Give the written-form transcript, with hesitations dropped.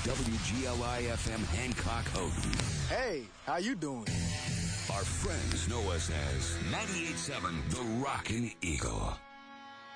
WGLI-FM Hancock Houghton. Hey, how you doing? Our friends know us as 98.7 The Rockin' Eagle.